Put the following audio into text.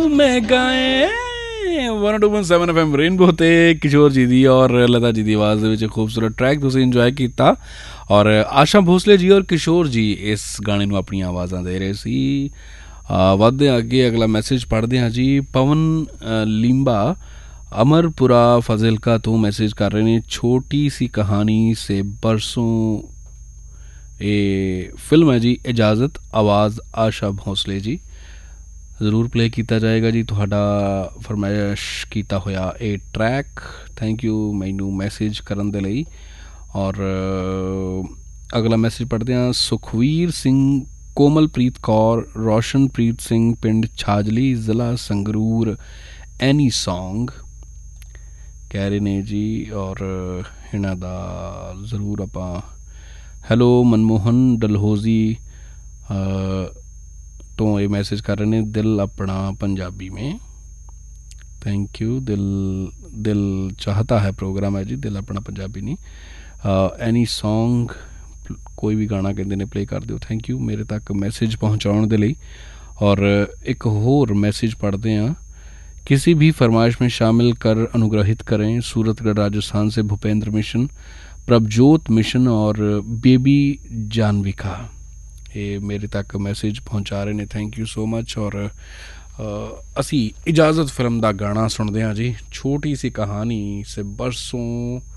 मैं गाए 102.7 FM rainbow ते किशोर जी दी और लता जी दी आवाज़ ਦੇ ਵਿੱਚ ਖੂਬਸੂਰਤ ਟਰੈਕ ਤੁਸੀਂ ਇੰਜੋਏ ਕੀਤਾ ਔਰ ਆਸ਼ਾ ਭੋਸਲੇ ਜੀ ਔਰ ਕਿਸ਼ੋਰ ਜੀ ਇਸ ਗਾਣੇ ਨੂੰ ਆਪਣੀਆਂ ਆਵਾਜ਼ਾਂ ਦੇ ਰਹੇ ਸੀ। ਵੱਧਦੇ ਅੱਗੇ ਅਗਲਾ ਮੈਸੇਜ ਪੜ੍ਹਦੇ ਹਾਂ ਜੀ। ਪਵਨ ਲੀਂਬਾ ਅਮਰਪੁਰਾ ਫਾਜ਼ਿਲਕਾ ਤੋਂ ਮੈਸੇਜ ਕਰ ਰਹੇ ਨੇ। ਛੋਟੀ ਸੀ ਕਹਾਣੀ ਸੇ ਬਰਸੋਂ ਇਹ ਫਿਲਮ ਹੈ ਜੀ ਇਜਾਜ਼ਤ, ਆਵਾਜ਼ ਆਸ਼ਾ ਭੋਸਲੇ ਜੀ। ਜ਼ਰੂਰ ਪਲੇ ਕੀਤਾ ਜਾਏਗਾ ਜੀ ਤੁਹਾਡਾ ਫਰਮਾਇਸ਼ ਕੀਤਾ ਹੋਇਆ ਇਹ ਟਰੈਕ। ਥੈਂਕ ਯੂ ਮੈਨੂੰ ਮੈਸੇਜ ਕਰਨ ਦੇ ਲਈ। ਔਰ ਅਗਲਾ ਮੈਸੇਜ ਪੜ੍ਹਦੇ ਹਾਂ। ਸੁਖਵੀਰ ਸਿੰਘ, ਕੋਮਲਪ੍ਰੀਤ ਕੌਰ, ਰੋਸ਼ਨਪ੍ਰੀਤ ਸਿੰਘ, ਪਿੰਡ ਛਾਜਲੀ, ਜ਼ਿਲ੍ਹਾ ਸੰਗਰੂਰ, ਐਨੀ ਸੌਂਗ ਕਹਿ ਰਹੇ ਨੇ ਜੀ। ਔਰ ਇਹਨਾਂ ਦਾ ਜ਼ਰੂਰ ਆਪਾਂ ਹੈਲੋ ਮਨਮੋਹਨ ਡਲਹੋਜ਼ੀ तो ये मैसेज कर रहे हैं। दिल अपना पंजाबी में थैंक यू। दिल चाहता है प्रोग्राम है जी, दिल अपना पंजाबी नहीं। एनी सॉन्ग कोई भी गाना कहते ने प्ले कर दो। थैंक यू मेरे तक मैसेज पहुँचाने के लिए। और एक होर मैसेज पढ़ते हैं। किसी भी फरमाइश में शामिल कर अनुग्रहित करें। सूरतगढ़ राजस्थान से भूपेंद्र मिशन, प्रभजोत मिशन और बेबी जानविका ये मेरे तक मैसेज पहुँचा रहे हैं। Thank you so much. और असी इजाज़त फिल्म का गाना सुनते हैं जी। छोटी सी कहानी से बरसों